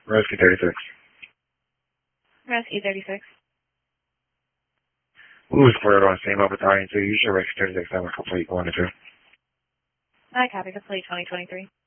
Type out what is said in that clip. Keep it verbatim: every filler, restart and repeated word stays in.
Rescue thirty-six. Rescue thirty-six. Blue Square on same up battalion two. You should Rescue thirty-six have a complete one to two. I copy complete twenty twenty-three.